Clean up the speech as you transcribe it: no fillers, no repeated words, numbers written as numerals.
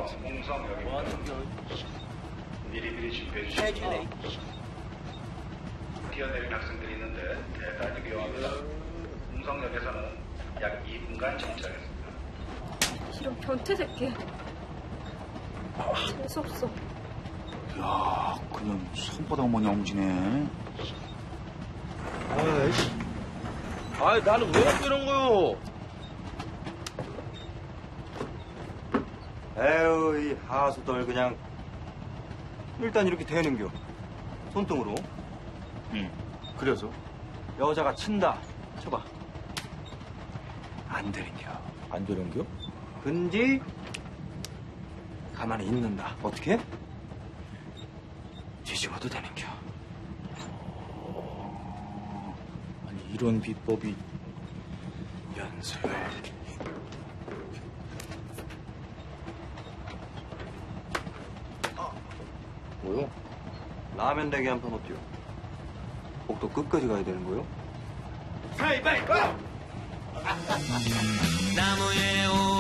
홍성역입니다. 미리미리 준비해 주시고 뛰어내린 학생들이 있는데 대단히 위험합니다. 홍성역에서는 약 2분간 정차하겠습니다. 이런 변태 새끼. 재수없어. 야, 그냥 손바닥 모양 엉지네. 아이씨. 아이, 나는 왜 이런 거요? 에휴, 이 하수들 그냥. 일단 이렇게 되는겨. 손등으로. 응. 그래서? 여자가 친다. 쳐봐. 안 되는겨. 안 되는겨? 근데 가만히 있는다. 어떻게? 뒤집어도 되는겨. 아니, 이런 비법이. 연습. 뭐요? 라면 내기 한 판 어때요? 복도 끝까지 가야 되는 거요? 나무에